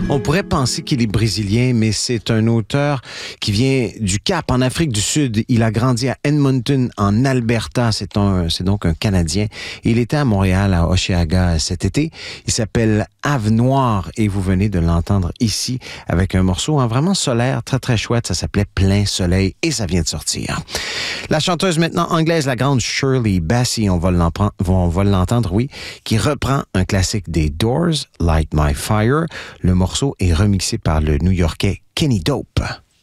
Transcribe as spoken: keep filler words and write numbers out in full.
On pourrait penser qu'il est brésilien, mais c'est un auteur qui vient du Cap, en Afrique du Sud. Il a grandi à Edmonton, en Alberta. C'est, un, c'est donc un Canadien. Il était à Montréal, à Hochelaga, cet été. Il s'appelle Ave Noire et vous venez de l'entendre ici avec un morceau hein, vraiment solaire, très, très chouette. Ça s'appelait Plein Soleil et ça vient de sortir. La chanteuse maintenant anglaise, la grande Shirley Bassey, on va l'entendre, on va l'entendre, oui, qui reprend un classique des Doors, Light My Fire. Le morceau est remixé par le New-Yorkais Kenny Dope.